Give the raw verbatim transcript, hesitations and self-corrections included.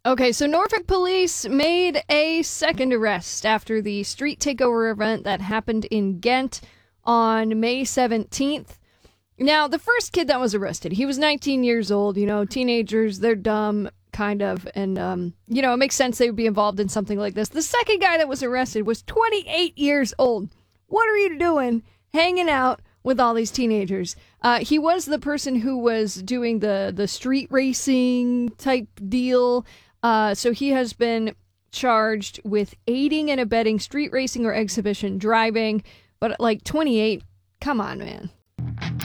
Okay, so Norfolk police made a second arrest after the street takeover event that happened in Ghent on May seventeenth. Now, the first kid that was arrested, he was nineteen years old. You know, teenagers, they're dumb, kind of, and, um, you know, it makes sense they would be involved in something like this. The second guy that was arrested was twenty-eight years old. What are you doing hanging out with all these teenagers? Uh, he was the person who was doing the, the street racing type deal. Uh, so he has been charged with aiding and abetting street racing or exhibition driving. But like twenty-eight, come on, man.